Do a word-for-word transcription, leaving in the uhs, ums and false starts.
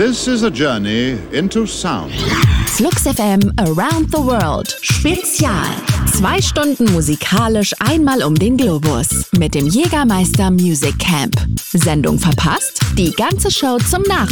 This is a journey into sound. Flux F M Around the World Spezial. Zwei Stunden musikalisch einmal um den Globus mit dem Jägermeister Music Camp. Sendung verpasst? Die ganze Show zum Nachhören